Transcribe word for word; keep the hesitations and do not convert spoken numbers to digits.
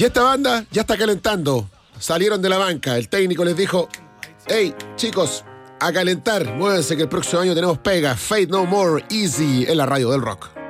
Y esta banda ya está calentando. Salieron de la banca. El técnico les dijo: hey, chicos, a calentar. Muévanse que el próximo año tenemos pega. Fate No More, Easy en la radio del rock.